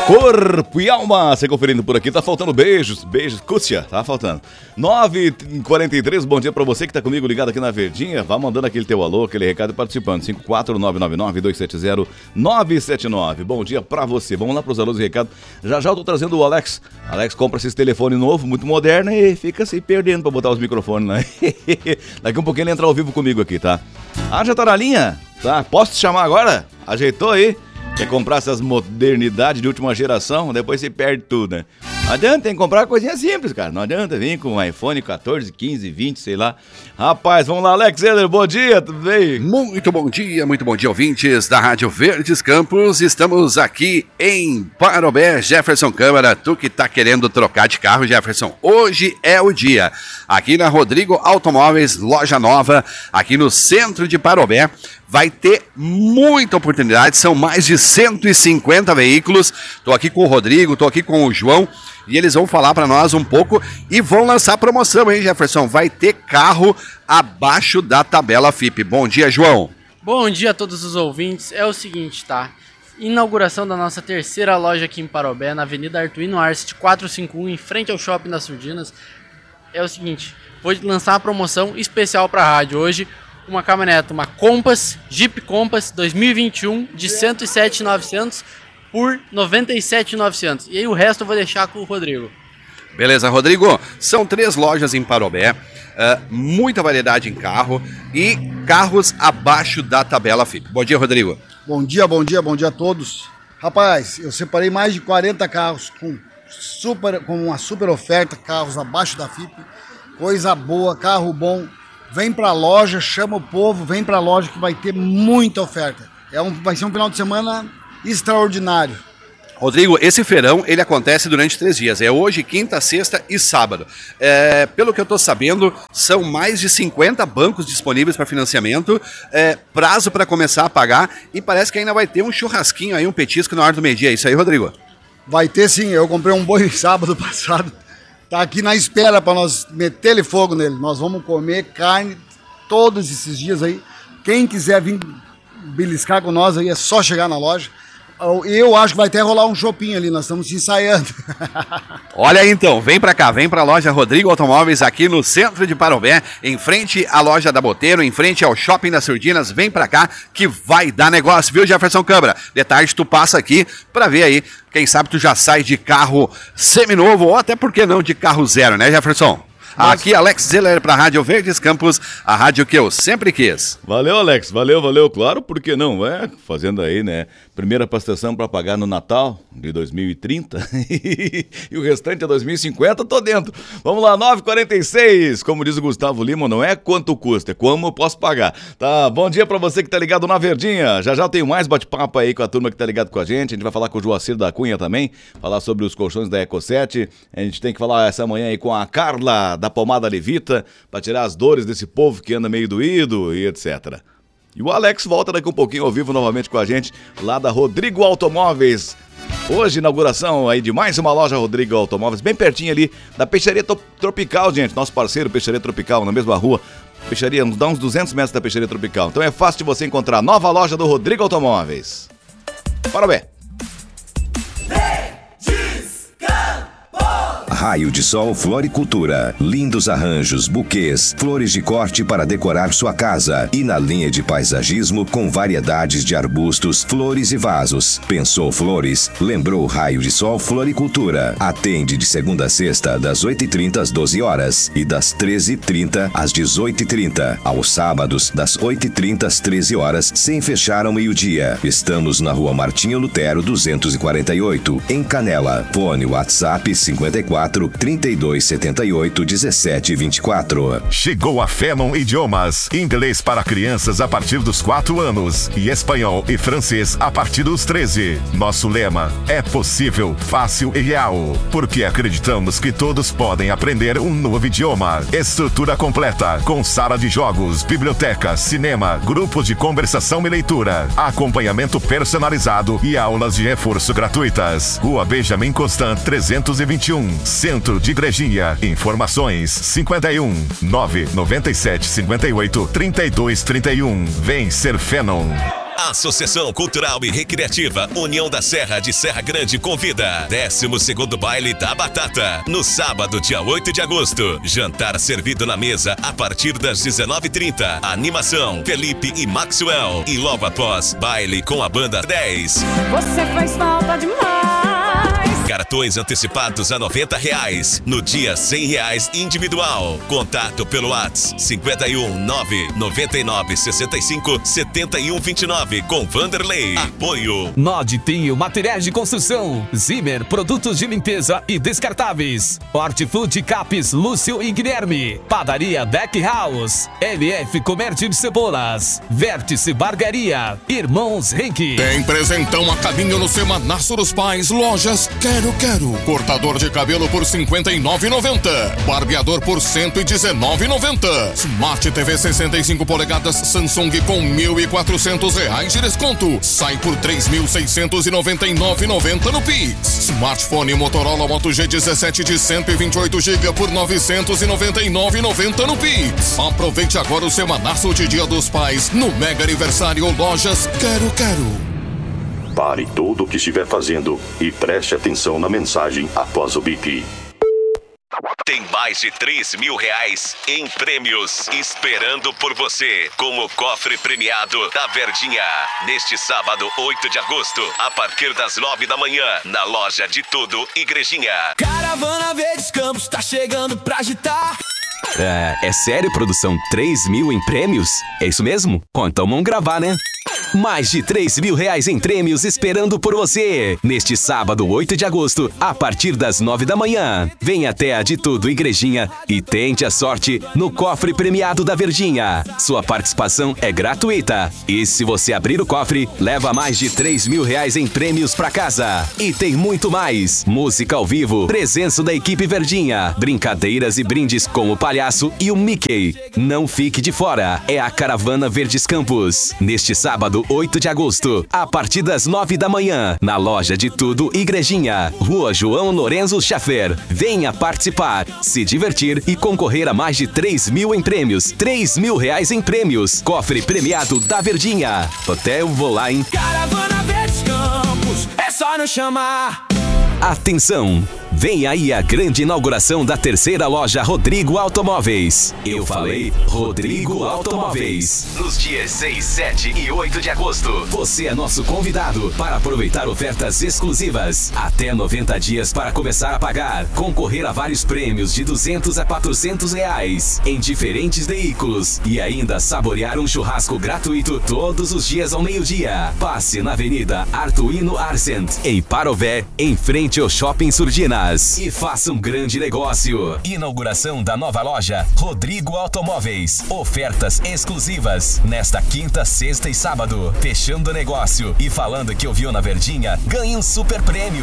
Corpo e alma, você conferindo por aqui, tá faltando beijos, Cúcia, tá faltando. 9h43, bom dia pra você que tá comigo ligado aqui na Verdinha, vá mandando aquele teu alô, aquele recado participando, 54999-270-979, bom dia pra você, vamos lá pros alôs e recados, já eu tô trazendo o Alex compra esses telefones novos, muito moderno e fica se perdendo pra botar os microfones, né? Daqui um pouquinho ele entra ao vivo comigo aqui, tá? Ah, já tá na linha? Tá, posso te chamar agora? Ajeitou aí? Quer comprar essas modernidades de última geração, depois você perde tudo, né? Não adianta, tem que comprar coisinha simples, cara. Não adianta vir com um iPhone 14, 15, 20, sei lá. Rapaz, vamos lá, Alex Zeller, bom dia, tudo bem? Muito bom dia, ouvintes da Rádio Verdes Campos. Estamos aqui em Parobé, Jefferson Câmara. Tu que tá querendo trocar de carro, Jefferson, hoje é o dia. Aqui na Rodrigo Automóveis, loja nova, aqui no centro de Parobé. Vai ter muita oportunidade, são mais de 150 veículos. Tô aqui com o Rodrigo, tô aqui com o João e eles vão falar para nós um pouco e vão lançar promoção, hein, Jefferson? Vai ter carro abaixo da tabela FIPE. Bom dia, João. Bom dia a todos os ouvintes. É o seguinte, tá? Inauguração da nossa terceira loja aqui em Parobé, na Avenida Artuino Arce 451, em frente ao Shopping das Surdinas. É o seguinte, vou lançar uma promoção especial para a rádio hoje. Uma caminhonete, uma Compass, Jeep Compass 2021 de 107.900 por 97.900. E aí o resto eu vou deixar com o Rodrigo. Beleza, Rodrigo. São 3 lojas em Parobé, muita variedade em carro e carros abaixo da tabela FIPE. Bom dia, Rodrigo. Bom dia a todos. Rapaz, eu separei mais de 40 carros com uma super oferta, carros abaixo da FIPE. Coisa boa, carro bom. Vem pra loja, chama o povo, vem pra loja que vai ter muita oferta. Vai ser um final de semana extraordinário. Rodrigo, esse feirão, ele acontece durante 3 dias. É hoje, quinta, sexta e sábado. Pelo que eu tô sabendo, são mais de 50 bancos disponíveis para financiamento, prazo para começar a pagar e parece que ainda vai ter um churrasquinho aí, um petisco na hora do meio-dia. É isso aí, Rodrigo? Vai ter sim, eu comprei um boi sábado passado. Tá aqui na espera para nós meter fogo nele. Nós vamos comer carne todos esses dias aí. Quem quiser vir beliscar com nós aí é só chegar na loja. Eu acho que vai até rolar um shopping ali, nós estamos ensaiando. Olha aí então, vem pra cá, vem pra loja Rodrigo Automóveis aqui no centro de Parobé, em frente à loja da Boteiro, em frente ao Shopping das Surdinas. Vem pra cá que vai dar negócio, viu, Jefferson Câmara? De tarde tu passa aqui pra ver aí, quem sabe tu já sai de carro seminovo ou até, por que não, de carro zero, né, Jefferson? Aqui, Alex Zeller para a Rádio Verdes Campos, a rádio que eu sempre quis. Valeu, Alex, valeu, claro, por que não? Fazendo aí, né, primeira prestação para pagar no Natal de 2030 e o restante é 2050, tô dentro. Vamos lá, 9h46, como diz o Gustavo Lima, não é quanto custa, é como eu posso pagar. Tá, bom dia para você que tá ligado na Verdinha, já eu tenho mais bate-papo aí com a turma que tá ligado com a gente vai falar com o Joacir da Cunha também, falar sobre os colchões da Eco7, a gente tem que falar essa manhã aí com a Carla da Pomada Levita, para tirar as dores desse povo que anda meio doído e etc. E o Alex volta daqui um pouquinho ao vivo novamente com a gente, lá da Rodrigo Automóveis. Hoje, inauguração aí de mais uma loja Rodrigo Automóveis, bem pertinho ali da Peixaria Tropical, gente, nosso parceiro Peixaria Tropical, na mesma rua. Peixaria, dá uns 200 metros da Peixaria Tropical. Então é fácil de você encontrar a nova loja do Rodrigo Automóveis. Parabéns! Raio de Sol Floricultura. Lindos arranjos, buquês, flores de corte para decorar sua casa. E na linha de paisagismo com variedades de arbustos, flores e vasos. Pensou flores? Lembrou Raio de Sol Floricultura. Atende de segunda a sexta, das 8h30 às 12 horas e das 13h30 às 18h30. Aos sábados, das 8h30 às 13 horas, sem fechar ao meio-dia. Estamos na Rua Martinho Lutero 248, em Canela. Fone WhatsApp 54 3278 1724. Chegou a Fanon Idiomas, inglês para crianças a partir dos 4 anos e espanhol e francês a partir dos 13. Nosso lema é possível, fácil e real, porque acreditamos que todos podem aprender um novo idioma. Estrutura completa, com sala de jogos, biblioteca, cinema, grupos de conversação e leitura, acompanhamento personalizado e aulas de reforço gratuitas. Rua Benjamin Constant 321, Centro de Igrejinha. Informações 51 997 58 32 31. Vem ser Fanon. Associação Cultural e Recreativa União da Serra de Serra Grande convida 12º Baile da Batata, no sábado, dia 8 de agosto. Jantar servido na mesa a partir das 19h30. Animação, Felipe e Maxwell. E logo após, baile com a banda 10. Você faz falta demais. Cartões antecipados a R$90. No dia, R$100 individual. Contato pelo WhatsApp 51 999 65 71 29 com Vanderlei. Apoio Nordinho Materiais de Construção, Zimmer Produtos de Limpeza e Descartáveis, Hortifruti Capes Lúcio e Guilherme, Padaria Deck House, LF Comércio de Cebolas, Vértice Barbearia, Irmãos Henke. Tem presentão a caminho no Semanaço dos Pais, lojas Quero. Cortador de cabelo por R$ 59,90. Barbeador por R$ 119,90. Smart TV 65 polegadas Samsung com R$ 1.400 de desconto. Sai por R$ 3.699,90 no Pix. Smartphone Motorola Moto G17 de 128 GB por R$ 999,90 no Pix. Aproveite agora o Semanaço de Dia dos Pais no Mega Aniversário Lojas Quero. Pare tudo o que estiver fazendo e preste atenção na mensagem após o bip. Tem mais de R$3.000 em prêmios esperando por você, com o cofre premiado da Verdinha. Neste sábado, 8 de agosto, a partir das 9 da manhã, na loja de tudo Igrejinha. Caravana Verdes Campos tá chegando pra agitar. É sério, produção? 3.000 em prêmios? É isso mesmo? Então vamos gravar, né? Mais de R$3.000 em prêmios esperando por você. Neste sábado, 8 de agosto, a partir das 9 da manhã. Venha até a de tudo Igrejinha e tente a sorte no cofre premiado da Verdinha. Sua participação é gratuita. E se você abrir o cofre, leva mais de R$3.000 em prêmios pra casa. E tem muito mais. Música ao vivo, presença da equipe Verdinha, brincadeiras e brindes com o palhaço e o Mickey. Não fique de fora. É a Caravana Verdes Campos. Neste sábado, 8 de agosto, a partir das 9 da manhã, na loja de tudo Igrejinha, Rua João Lorenzo Schaffer. Venha participar, se divertir e concorrer a mais de R$3.000 em prêmios. R$3.000 em prêmios. Cofre premiado da Verdinha. Até eu vou lá, hein? Caravana Verdes Campos, é só nos chamar. Atenção! Vem aí a grande inauguração da terceira loja Rodrigo Automóveis. Eu falei Rodrigo Automóveis. Nos dias 6, 7 e 8 de agosto. Você é nosso convidado para aproveitar ofertas exclusivas. Até 90 dias para começar a pagar. Concorrer a vários prêmios de R$200 a R$400 em diferentes veículos. E ainda saborear um churrasco gratuito todos os dias ao meio-dia. Passe na Avenida Artuino Arsent, em Parobé, em frente ao Shopping Surdinas. E faça um grande negócio. Inauguração da nova loja Rodrigo Automóveis. Ofertas exclusivas nesta quinta, sexta e sábado. Fechando o negócio e falando que ouviu na Verdinha, ganhe um super prêmio.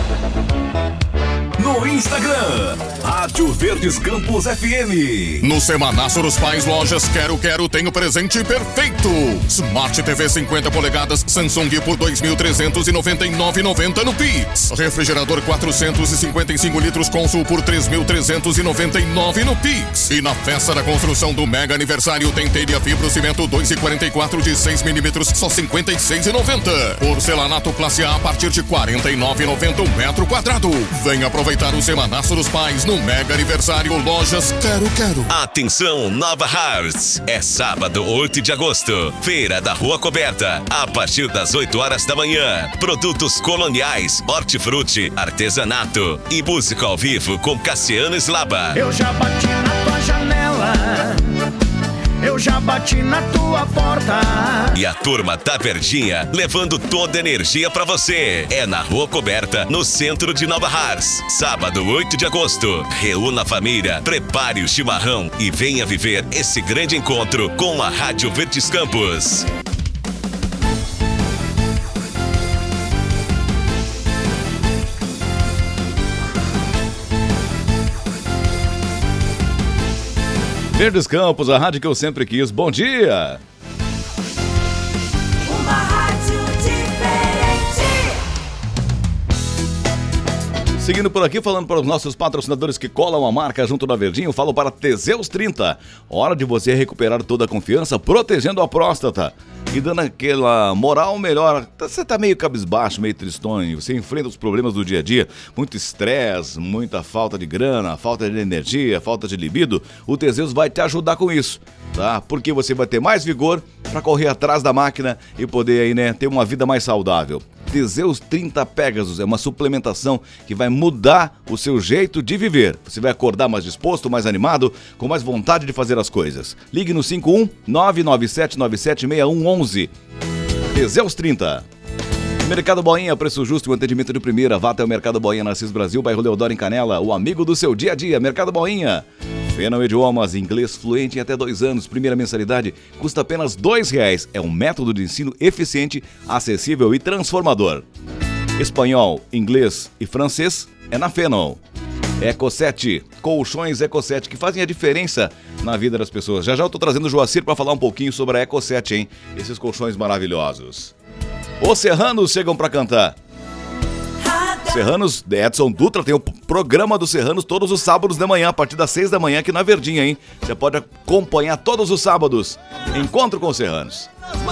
No Instagram, Rádio Verdes Campos FM. No Semanaço dos Pais, lojas Quero tem o presente perfeito. Smart TV 50 polegadas Samsung por R$ 2.399,90 no Pix. Refrigerador 455 litros Consul por R$ 3.399 no Pix. E na festa da construção do mega aniversário tem telha fibrocimento 2,44 de 6 milímetros, só R$ 56,90. Porcelanato classe A partir de R$ 49,90 o metro quadrado. Venha aproveitar o Semanaço dos Pais no mega aniversário Lojas Quero. Atenção, Nova Hartz. É sábado, 8 de agosto. Feira da Rua Coberta. A partir das 8 horas da manhã. Produtos coloniais, hortifruti, artesanato e música ao vivo com Cassiano Slaba. Eu já bati na tua janela. Eu já bati na tua porta. E a turma da Verdinha levando toda a energia pra você. É na Rua Coberta, no centro de Nova Hartz. Sábado, 8 de agosto. Reúna a família, prepare o chimarrão e venha viver esse grande encontro com a Rádio Verdes Campos. Verdes Campos, a rádio que eu sempre quis. Bom dia! Uma rádio diferente. Seguindo por aqui, falando para os nossos patrocinadores que colam a marca junto da Verdinho, falo para Teseus 30. Hora de você recuperar toda a confiança, protegendo a próstata e dando aquela moral melhor. Você tá meio cabisbaixo, meio tristonho, você enfrenta os problemas do dia a dia, muito estresse, muita falta de grana, falta de energia, falta de libido. O Teseus vai te ajudar com isso, tá? Porque você vai ter mais vigor para correr atrás da máquina e poder aí, né, ter uma vida mais saudável. Teseus 30 Pegasus é uma suplementação que vai mudar o seu jeito de viver. Você vai acordar mais disposto, mais animado, com mais vontade de fazer as coisas. Ligue no 51 997 97 6111. Teseus 30. Mercado Boinha, preço justo e um atendimento de primeira. Vá até o Mercado Boinha, na Assis Brasil, bairro Leodoro, em Canela. O amigo do seu dia a dia. Mercado Boinha. Fenal Idiomas, inglês fluente em até 2 anos. Primeira mensalidade custa apenas R$2. É um método de ensino eficiente, acessível e transformador. Espanhol, inglês e francês é na Fenal. Eco7, colchões Eco7 que fazem a diferença na vida das pessoas. Já eu tô trazendo o Joacir para falar um pouquinho sobre a Eco7, hein? Esses colchões maravilhosos. Os Serranos chegam para cantar. Serranos, Edson Dutra tem o programa dos Serranos todos os sábados de manhã, a partir das 6 da manhã aqui na Verdinha, hein? Você pode acompanhar todos os sábados. Encontro com os Serranos.